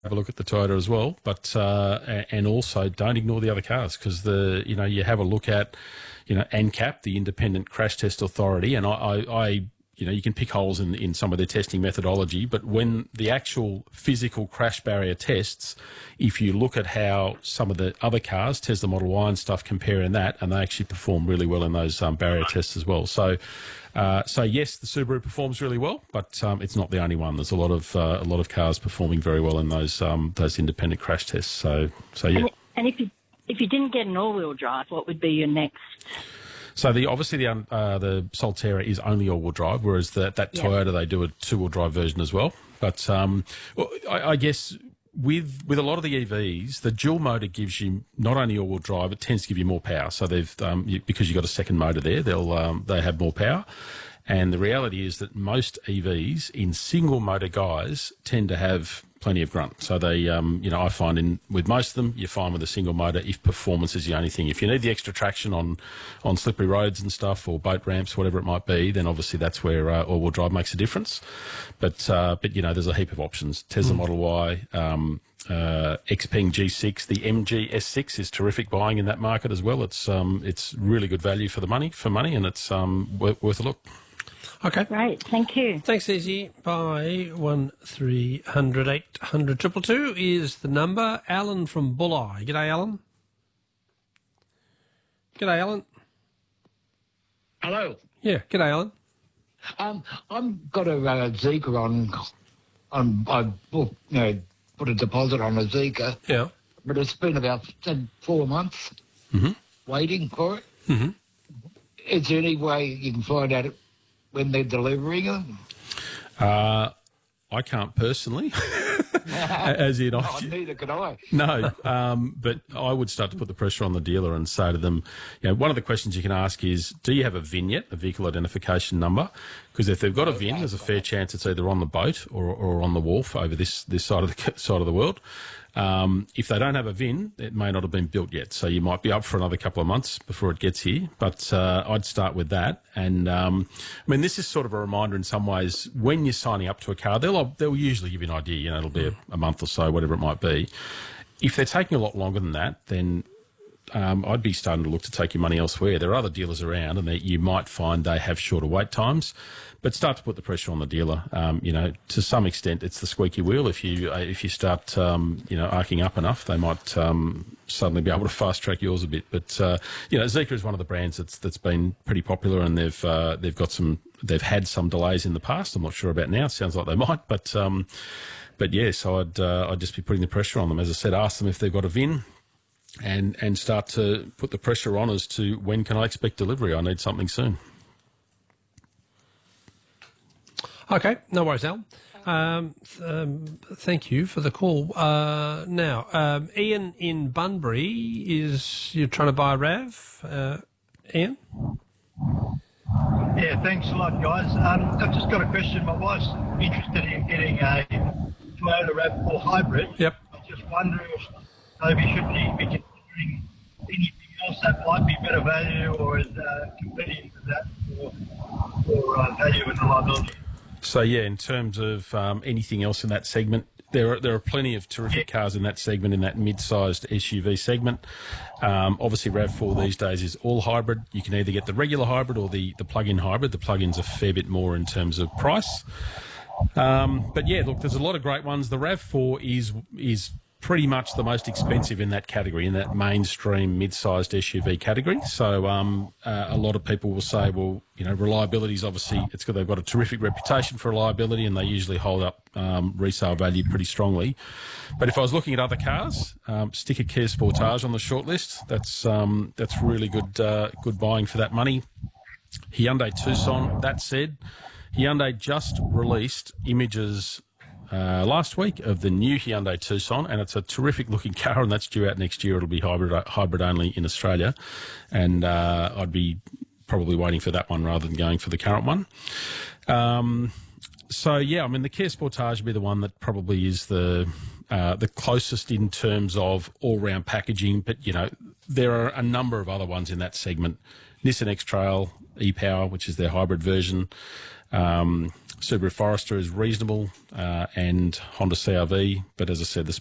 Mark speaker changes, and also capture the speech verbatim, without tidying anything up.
Speaker 1: have a look at the Toyota as well, but uh, and also don't ignore the other cars, because the you know you have a look at you know ANCAP, the Independent Crash Test Authority, and I, I, I you know you can pick holes in in some of their testing methodology, but when the actual physical crash barrier tests, if you look at how some of the other cars, Tesla Model Y and stuff, comparing that, and they actually perform really well in those um, barrier tests as well. So. Uh, so yes, the Subaru performs really well, but um, it's not the only one. There's a lot of uh, a lot of cars performing very well in those um, those independent crash tests. So so yeah.
Speaker 2: And, and if you if you didn't get an all-wheel drive, what would be your next?
Speaker 1: So the obviously the um, uh, the Solterra is only all-wheel drive, whereas the, that
Speaker 2: Yeah.
Speaker 1: Toyota, they do a two-wheel drive version as well. But um, well, I, I guess. With with a lot of the E Vs, the dual motor gives you not only all-wheel drive, it tends to give you more power. So they've um, you, because you've got a second motor there, they'll um, they have more power. And the reality is that most E Vs in single motor guys tend to have plenty of grunt. So they, um, you know, I find in with most of them, you're fine with a single motor if performance is the only thing. If you need the extra traction on, on slippery roads and stuff, or boat ramps, whatever it might be, then obviously that's where uh, all-wheel drive makes a difference. But uh, but you know, there's a heap of options. Tesla mm. Model Y, um, uh, Xpeng G six, the M G S six is terrific buying in that market as well. It's um, it's really good value for the money for money, and it's um, worth, worth a look.
Speaker 3: Okay.
Speaker 2: Great, thank you.
Speaker 3: Thanks, Izzy. Bye. One three hundred eight hundred triple two is the number. Alan from Bulli. G'day, Alan. G'day, Alan.
Speaker 4: Hello.
Speaker 3: Yeah. G'day, Alan.
Speaker 4: Um, I've got a uh, Zika on. on I booked, you know, put a deposit on a Zika.
Speaker 3: Yeah.
Speaker 4: But it's been about uh, four months
Speaker 1: Mm-hmm.
Speaker 4: waiting for it.
Speaker 3: Mm-hmm.
Speaker 4: Is there any way you can find out when they're delivering it?
Speaker 1: Uh, I can't personally, as in,
Speaker 4: Oh,
Speaker 1: I,
Speaker 4: neither could I.
Speaker 1: no, um, but I would start to put the pressure on the dealer and say to them, you know, one of the questions you can ask is, do you have a V I N yet, a vehicle identification number? Because if they've got a V I N, there's a fair chance it's either on the boat or, or on the wharf over this, this side of the side of the world. Um, if they don't have a V I N, it may not have been built yet, so you might be up for another couple of months before it gets here. But uh, I'd start with that. And um, I mean, this is sort of a reminder in some ways. When you're signing up to a car, they'll they'll usually give you an idea. You know, it'll be a, a month or so, whatever it might be. If they're taking a lot longer than that, then um, I'd be starting to look to take your money elsewhere. There are other dealers around, and they, you might find they have shorter wait times. But start to put the pressure on the dealer. Um, you know, to some extent, it's the squeaky wheel. If you uh, if you start, um, you know, arcing up enough, they might um, suddenly be able to fast track yours a bit. But uh, you know, Zika is one of the brands that's that's been pretty popular, and they've uh, they've got some they've had some delays in the past. I'm not sure about now. Sounds like they might, but um, but yes, yeah, so I'd uh, I'd just be putting the pressure on them. As I said, ask them if they've got a V I N. And and start to put the pressure on as to when can I expect delivery? I need something soon.
Speaker 3: Okay, no worries, Al. Um, th- um, thank you for the call. Uh, now, um, Ian in Bunbury, is you're trying to buy a RAV? Uh, Ian?
Speaker 5: Yeah, thanks a lot, guys. Um, I've just got a question. My wife's interested in getting a Toyota RAV four hybrid.
Speaker 3: Yep.
Speaker 5: I just wonder if maybe should she be considering anything else that might be better value or is uh, competing with that for, for uh, value and reliability.
Speaker 1: So yeah, in terms of um, anything else in that segment, there are there are plenty of terrific cars in that segment, in that mid-sized S U V segment. Um, obviously, RAV four these days is all hybrid. You can either get the regular hybrid or the, the plug-in hybrid. The plug-in's a fair bit more in terms of price. Um, but yeah, look, there's a lot of great ones. The RAV four is is pretty much the most expensive in that category, in that mainstream mid-sized S U V category. So um, uh, a lot of people will say, well, you know, reliability is obviously, it's got, they've got a terrific reputation for reliability, and they usually hold up um, resale value pretty strongly. But if I was looking at other cars, um, stick a Kia Sportage on the shortlist. That's um, that's really good uh, good buying for that money. Hyundai Tucson. That said, Hyundai just released images Uh, last week of the new Hyundai Tucson, and it's a terrific looking car, and that's due out next year. It'll be hybrid hybrid only in Australia, and uh, I'd be probably waiting for that one rather than going for the current one. Um, so yeah, I mean the Kia Sportage would be the one that probably is the uh, the closest in terms of all round packaging, but you know there are a number of other ones in that segment. Nissan X-Trail e-Power, which is their hybrid version. Um, Subaru Forester is reasonable, uh, and Honda C R V, but as I said, the